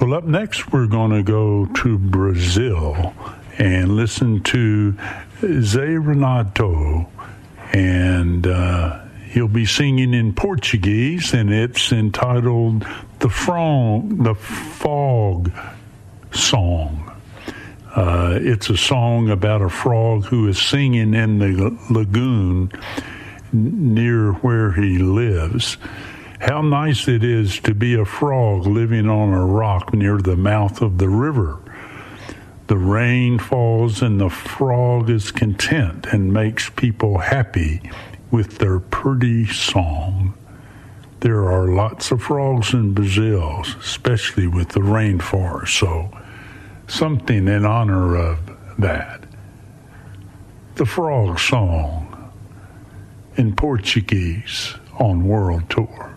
Well, up next, we're going to go to Brazil and listen to Zé Renato, and he'll be singing in Portuguese, and it's entitled The Fog Song. It's a song about a frog who is singing in the lagoon near where he lives. How nice it is to be a frog living on a rock near the mouth of the river. The rain falls and the frog is content and makes people happy with their pretty song. There are lots of frogs in Brazil, especially with the rainforest, so something in honor of that. The Frog Song in Portuguese on World Tour.